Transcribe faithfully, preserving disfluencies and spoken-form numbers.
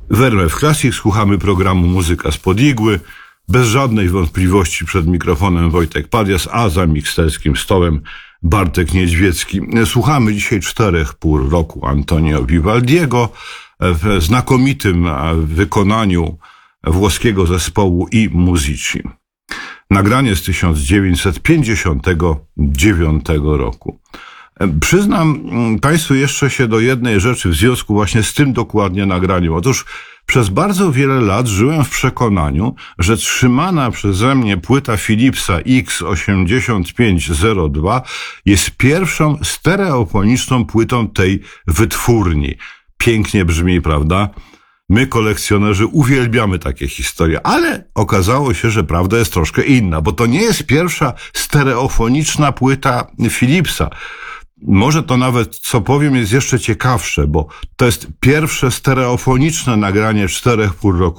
W R M F Classic słuchamy programu Muzyka spod igły. Bez żadnej wątpliwości przed mikrofonem Wojtek Padias, a za miksterskim stołem Bartek Niedźwiecki. Słuchamy dzisiaj czterech pół roku Antonio Vivaldiego w znakomitym wykonaniu włoskiego zespołu I Musici. Nagranie z tysiąc dziewięćset pięćdziesiątego dziewiątego roku. Przyznam Państwu jeszcze się do jednej rzeczy w związku właśnie z tym dokładnie nagraniem. Otóż przez bardzo wiele lat żyłem w przekonaniu, że trzymana przeze mnie płyta Philipsa X osiemdziesiąt pięć zero dwa jest pierwszą stereofoniczną płytą tej wytwórni. Pięknie brzmi, prawda? My, kolekcjonerzy, uwielbiamy takie historie, ale okazało się, że prawda jest troszkę inna, bo to nie jest pierwsza stereofoniczna płyta Philipsa. Może to nawet, co powiem, jest jeszcze ciekawsze, bo to jest pierwsze stereofoniczne nagranie czterech pół roku